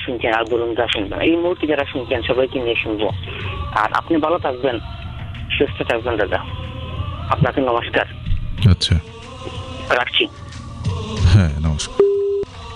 শুনছেন আর বলুন যা শুনবেন, এই মুহূর্তে যারা শুনছেন সবাইকে নিয়ে শুনবো। আর আপনি ভালো থাকবেন, সুস্থ থাকবেন দাদা। আপনাকে নমস্কার। আচ্ছা, রাখছি। হ্যাঁ, নমস্কার।